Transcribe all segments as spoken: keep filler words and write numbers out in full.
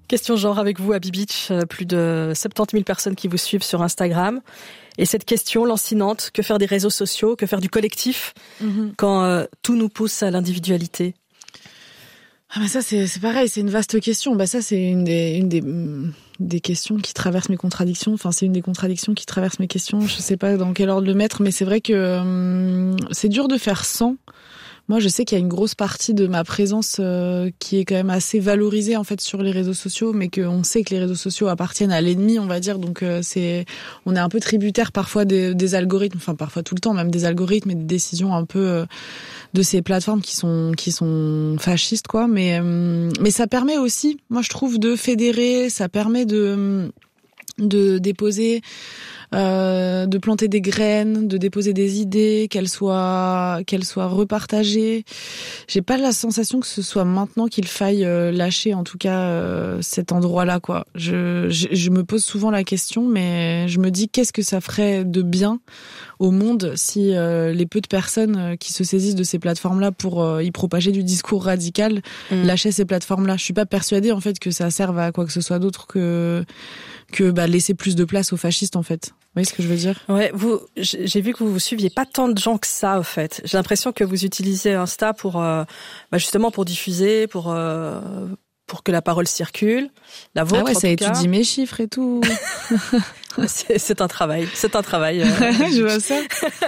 Question genre avec vous, Abby Beach, plus de soixante-dix mille personnes qui vous suivent sur Instagram. Et cette question lancinante, que faire des réseaux sociaux, que faire du collectif mm-hmm. quand euh, tout nous pousse à l'individualité? Ah bah ça c'est c'est pareil, c'est une vaste question. Bah ça c'est une des une des des questions qui traversent mes contradictions. Enfin c'est une des contradictions qui traversent mes questions. Je sais pas dans quel ordre le mettre, mais c'est vrai que hum, c'est dur de faire sans. Moi, je sais qu'il y a une grosse partie de ma présence euh, qui est quand même assez valorisée en fait sur les réseaux sociaux, mais qu'on sait que les réseaux sociaux appartiennent à l'ennemi, on va dire. Donc, euh, c'est, on est un peu tributaire parfois des, des algorithmes, enfin parfois tout le temps même des algorithmes et des décisions un peu euh, de ces plateformes qui sont qui sont fascistes, quoi. Mais euh, mais ça permet aussi, moi je trouve, de fédérer. Ça permet de de déposer. Euh, de planter des graines, de déposer des idées, qu'elles soient qu'elles soient repartagées. J'ai pas la sensation que ce soit maintenant qu'il faille euh, lâcher en tout cas euh, cet endroit-là, quoi. Je, je je me pose souvent la question, mais je me dis qu'est-ce que ça ferait de bien au monde si euh, les peu de personnes qui se saisissent de ces plateformes-là pour euh, y propager du discours radical mmh. lâchaient ces plateformes-là. Je suis pas persuadée en fait que ça serve à quoi que ce soit d'autre que que bah laisser plus de place aux fascistes en fait. Vous voyez ce que je veux dire? Ouais, vous, j'ai vu que vous vous suiviez pas tant de gens que ça, en fait. J'ai l'impression que vous utilisez Insta pour, euh, bah justement, pour diffuser, pour, euh, pour que la parole circule. La vôtre, ah ouais, en ça tout étudie cas. mes chiffres et tout. c'est, c'est un travail, c'est un travail. Euh, je vois ça.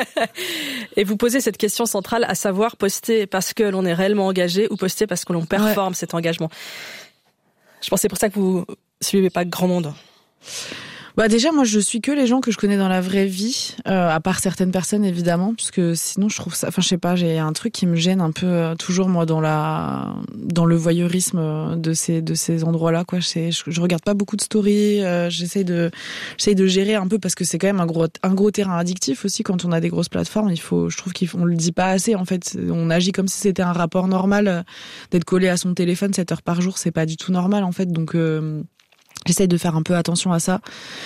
Et vous posez cette question centrale, à savoir poster parce que l'on est réellement engagé ou poster parce que l'on performe ouais. cet engagement. Je pense que c'est pour ça que vous suivez pas grand monde. Bah déjà moi je suis que les gens que je connais dans la vraie vie, euh, à part certaines personnes évidemment, puisque sinon je trouve ça, enfin je sais pas, j'ai un truc qui me gêne un peu euh, toujours moi dans la dans le voyeurisme de ces de ces endroits-là, quoi. Je, je, je regarde pas beaucoup de stories, euh, j'essaye de j'essaye de gérer un peu parce que c'est quand même un gros un gros terrain addictif aussi quand on a des grosses plateformes. Il faut, je trouve qu'on le dit pas assez en fait. On agit comme si c'était un rapport normal euh, d'être collé à son téléphone sept heures par jour, c'est pas du tout normal en fait. Donc euh, j'essaye de faire un peu attention à ça.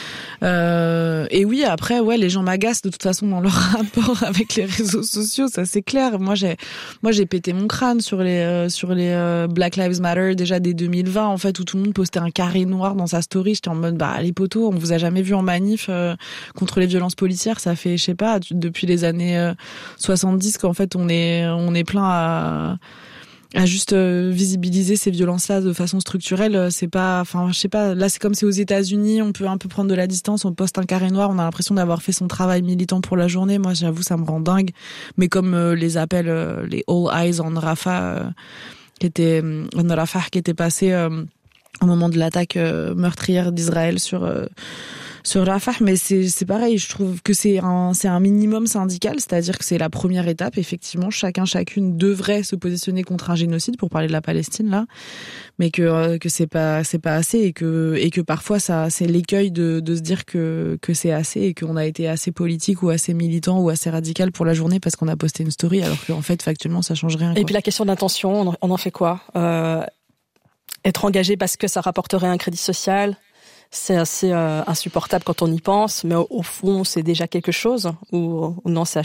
Euh, et oui, après, ouais, les gens m'agacent de toute façon dans leur rapport avec les réseaux sociaux, ça c'est clair. Moi, j'ai, moi, j'ai pété mon crâne sur les, euh, sur les euh, Black Lives Matter déjà dès deux mille vingt, en fait, où tout le monde postait un carré noir dans sa story. J'étais en mode, bah, les potos, on vous a jamais vu en manif euh, contre les violences policières. Ça fait, je sais pas, depuis les années euh, soixante-dix qu'en fait, on est, on est plein à à juste euh, visibiliser ces violences-là de façon structurelle. C'est pas, enfin, je sais pas, là c'est comme c'est aux États-Unis, on peut un peu prendre de la distance, on poste un carré noir, on a l'impression d'avoir fait son travail militant pour la journée. Moi, j'avoue, ça me rend dingue. Mais comme euh, les appels, euh, les All Eyes on Rafah, euh, qui était, on Rafah, qui était passé euh, au moment de l'attaque euh, meurtrière d'Israël sur euh, sur Rafah, mais c'est c'est pareil, je trouve que c'est un c'est un minimum syndical, c'est-à-dire que c'est la première étape. Effectivement, chacun chacune devrait se positionner contre un génocide pour parler de la Palestine là, mais que euh, que c'est pas c'est pas assez et que et que parfois ça c'est l'écueil de de se dire que que c'est assez et qu'on a été assez politique ou assez militant ou assez radical pour la journée parce qu'on a posté une story alors qu'en fait factuellement ça change rien, quoi. Et puis la question d'intention, on en, on en fait quoi? euh, Être engagé parce que ça rapporterait un crédit social, c'est assez euh, insupportable quand on y pense, mais au, au fond, c'est déjà quelque chose, ou, ou non, c'est à